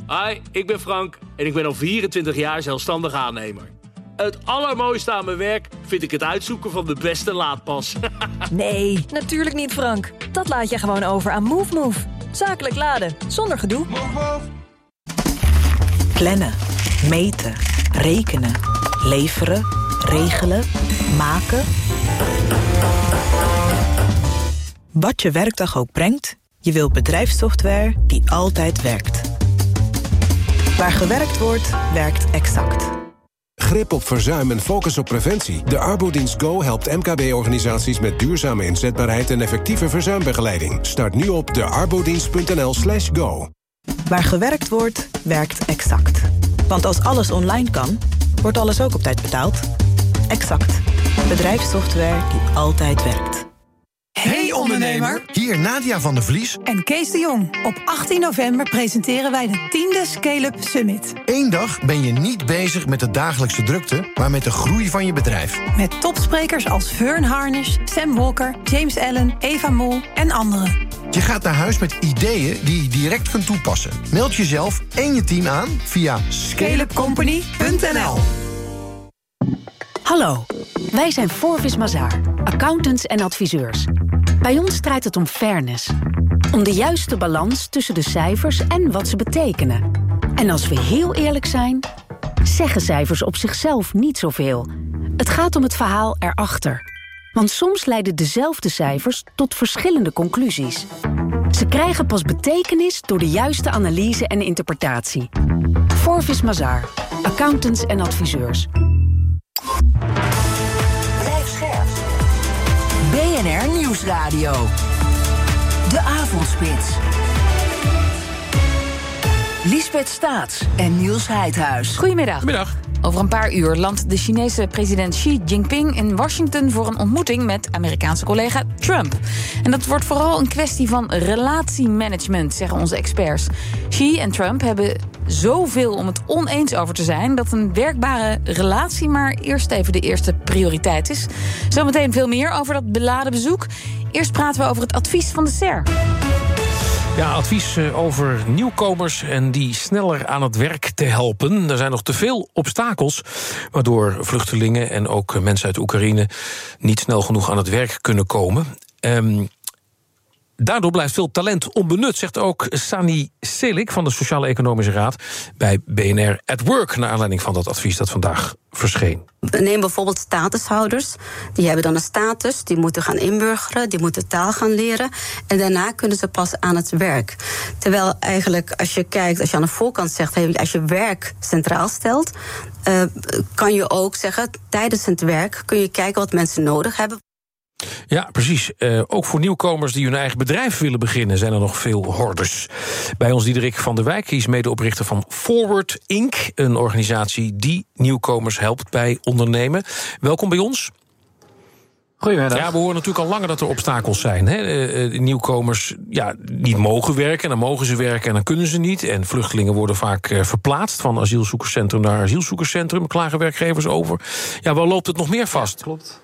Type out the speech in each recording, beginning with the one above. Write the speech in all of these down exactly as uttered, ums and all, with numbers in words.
Hi, ik ben Frank en ik ben al vierentwintig jaar zelfstandig aannemer. Het allermooiste aan mijn werk vind ik het uitzoeken van de beste laadpas. Nee, natuurlijk niet, Frank. Dat laat je gewoon over aan MoveMove. Zakelijk laden, zonder gedoe. Move, move. Plannen, meten, rekenen, leveren, regelen, maken. Wat je werkdag ook brengt, je wilt bedrijfssoftware die altijd werkt. Waar gewerkt wordt, werkt Exact. Grip op verzuim en focus op preventie. De Arbodienst Go helpt M K B-organisaties met duurzame inzetbaarheid en effectieve verzuimbegeleiding. Start nu op de arbodienst punt n l slash go. Waar gewerkt wordt, werkt Exact. Want als alles online kan, wordt alles ook op tijd betaald. Exact. Bedrijfssoftware die altijd werkt. Hey ondernemer, hier Nadia van der Vlies en Kees de Jong. Op achttien november presenteren wij de tiende Scale-up Summit. Eén dag ben je niet bezig met de dagelijkse drukte, maar met de groei van je bedrijf. Met topsprekers als Vern Harnish, Sam Walker, James Allen, Eva Mol en anderen. Je gaat naar huis met ideeën die je direct kunt toepassen. Meld jezelf en je team aan via scale up company punt n l. Hallo, wij zijn Forvis Mazars, accountants en adviseurs. Bij ons draait het om fairness. Om de juiste balans tussen de cijfers en wat ze betekenen. En als we heel eerlijk zijn, zeggen cijfers op zichzelf niet zoveel. Het gaat om het verhaal erachter. Want soms leiden dezelfde cijfers tot verschillende conclusies. Ze krijgen pas betekenis door de juiste analyse en interpretatie. Forvis Mazars, accountants en adviseurs. Blijf scherp. B N R Nieuwsradio. De Avondspits. Liesbeth Staats en Niels Heidhuis. Goedemiddag. Goedemiddag. Over een paar uur landt de Chinese president Xi Jinping in Washington voor een ontmoeting met Amerikaanse collega Trump. En dat wordt vooral een kwestie van relatiemanagement, zeggen onze experts. Xi en Trump hebben zoveel om het oneens over te zijn dat een werkbare relatie maar eerst even de eerste prioriteit is. Zometeen veel meer over dat beladen bezoek. Eerst praten we over het advies van de S E R. Ja, advies over nieuwkomers en die sneller aan het werk te helpen. Er zijn nog te veel obstakels, waardoor vluchtelingen en ook mensen uit Oekraïne niet snel genoeg aan het werk kunnen komen. Um, Daardoor blijft veel talent onbenut, zegt ook Sani Selik van de Sociaal-Economische Raad bij B N R at Work, naar aanleiding van dat advies dat vandaag verscheen. Neem bijvoorbeeld statushouders. Die hebben dan een status, die moeten gaan inburgeren, die moeten taal gaan leren. En daarna kunnen ze pas aan het werk. Terwijl eigenlijk, als je kijkt, als je aan de voorkant zegt, hey, als je werk centraal stelt, uh, kan je ook zeggen, tijdens het werk kun je kijken wat mensen nodig hebben. Ja, precies. Uh, ook voor nieuwkomers die hun eigen bedrijf willen beginnen zijn er nog veel hordes. Bij ons Diederik van der Wijk, die is medeoprichter van Forward Incorporated, een organisatie die nieuwkomers helpt bij ondernemen. Welkom bij ons. Goedemiddag. Ja, we horen natuurlijk al langer dat er obstakels zijn. Hè? Uh, nieuwkomers ja, niet mogen werken, en dan mogen ze werken en dan kunnen ze niet. En vluchtelingen worden vaak uh, verplaatst van asielzoekerscentrum naar asielzoekerscentrum. Klagen werkgevers over. Ja, waar loopt het nog meer vast? Ja, klopt.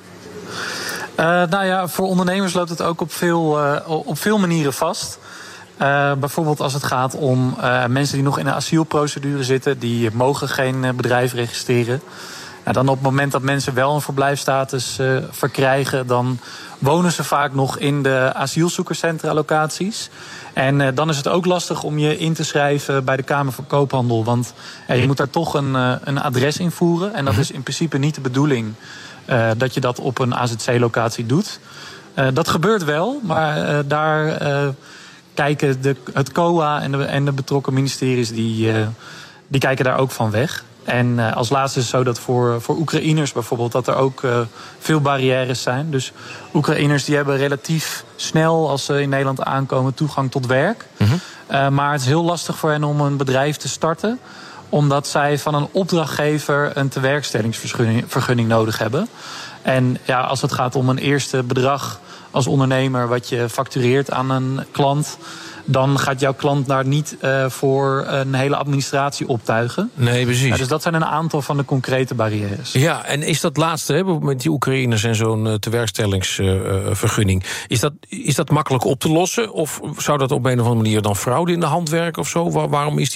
Uh, nou ja, voor ondernemers loopt het ook op veel, uh, op veel manieren vast. Uh, bijvoorbeeld als het gaat om uh, mensen die nog in een asielprocedure zitten, die mogen geen uh, bedrijf registreren. Nou, dan op het moment dat mensen wel een verblijfsstatus uh, verkrijgen, dan wonen ze vaak nog in de asielzoekerscentra locaties. En uh, dan is het ook lastig om je in te schrijven bij de Kamer van Koophandel. Want uh, je moet daar toch een, uh, een adres invoeren. En dat is in principe niet de bedoeling uh, dat je dat op een A Z C-locatie doet. Uh, dat gebeurt wel, maar uh, daar uh, kijken de, het C O A en de, en de betrokken ministeries, die, uh, die kijken daar ook van weg. En uh, als laatste is het zo dat voor, voor Oekraïners bijvoorbeeld, dat er ook uh, veel barrières zijn. Dus Oekraïners die hebben relatief snel, als ze in Nederland aankomen, toegang tot werk. Mm-hmm. Uh, maar het is heel lastig voor hen om een bedrijf te starten, omdat zij van een opdrachtgever een tewerkstellingsvergunning nodig hebben. En ja, als het gaat om een eerste bedrag als ondernemer wat je factureert aan een klant, dan gaat jouw klant daar niet uh, voor een hele administratie optuigen. Nee, precies. Ja, dus dat zijn een aantal van de concrete barrières. Ja, en is dat laatste, hè, met die Oekraïners en zo'n uh, tewerkstellingsvergunning, uh, is, dat, is dat makkelijk op te lossen? Of zou dat op een of andere manier dan fraude in de hand werken of zo? Waar, waarom is die